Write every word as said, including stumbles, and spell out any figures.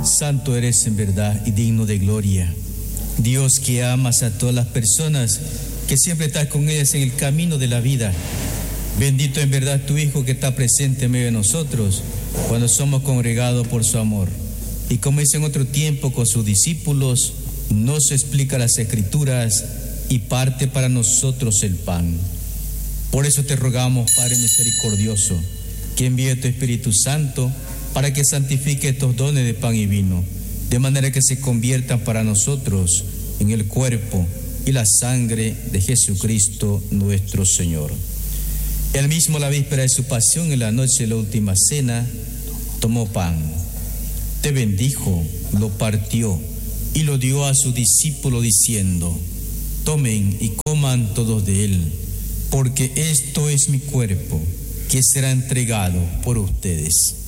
Santo eres en verdad y digno de gloria. Dios, que amas a todas las personas, que siempre estás con ellas en el camino de la vida. Bendito en verdad tu Hijo, que está presente en medio de nosotros cuando somos congregados por su amor. Y como dice en otro tiempo con sus discípulos, nos explica las Escrituras y parte para nosotros el pan. Por eso te rogamos, Padre misericordioso, que envíe tu Espíritu Santo para que santifique estos dones de pan y vino, de manera que se conviertan para nosotros en el cuerpo y la sangre de Jesucristo nuestro Señor. Él mismo, la víspera de su pasión, en la noche de la última cena, tomó pan, te bendijo, lo partió y lo dio a su discípulo diciendo: tomen y coman todos de él, porque esto es mi cuerpo, que será entregado por ustedes.